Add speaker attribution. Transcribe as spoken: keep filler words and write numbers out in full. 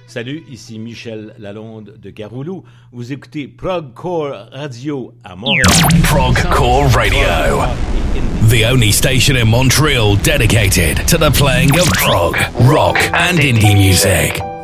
Speaker 1: Salut, ici Michel Lalonde de Garoulou. Vous écoutez Progcore Radio à Montréal.
Speaker 2: Progcore Radio, the only station in Montreal dedicated to the playing of prog, rock and indie music.